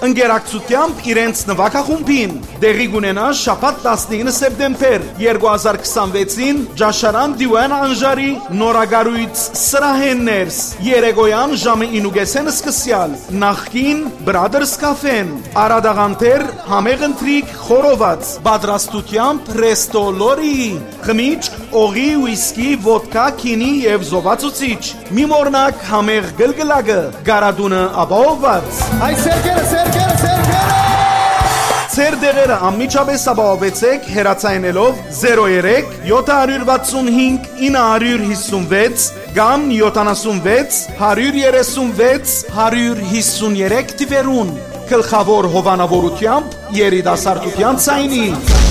ընկերակցությամբ իրենց նվագախումբին։ Դեղի կունենա շաբաթ 19 սեպտեմբեր 2026-ին Ջաշարան Դիվան Անժարի նորագարույց սրահեններս երեկոյան ժամը 9:30 սկսյալ նախկին Brothers Cafe-ն Արադաղանտեր համեղ ընթրիք խորոված պատրաստությամբ Resto Lori խմիչք օղի ուիսկի ոդկա քինի եւ զովացուցիչ մի մորնակ համեղ գլգլակը գարադունը ապահովված Այ սերկերը Ձեր դեղերը անմիջապես ապահովեցեք հեռացայինելով 03 765 956 կամ 76 136 153 թիվերուն գլխավոր հովանավորությամբ երիտասարդության ցայնի